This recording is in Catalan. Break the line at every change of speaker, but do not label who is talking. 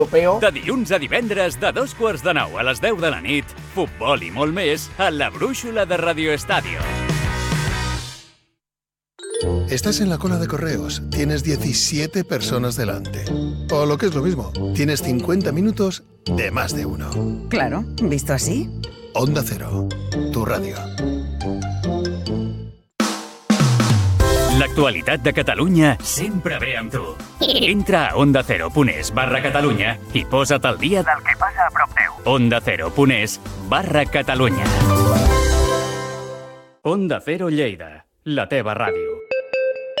De dilluns a divendres, de 8:45 a les 10 de la nit, futbol i molt més a la brúixola de Radio Estadio.
Estás en la cola de correos, tienes 17 personas delante. O lo que es lo mismo, tienes 50 minutos de más de uno.
Claro, visto así.
Onda Cero, tu radio.
L'actualitat de Catalunya sempre ve amb tu. Entra a ondacero.es/Catalunya i posa't al dia del que passa a prop teu. ondacero.es/Catalunya. Onda Cero Lleida, la teva ràdio.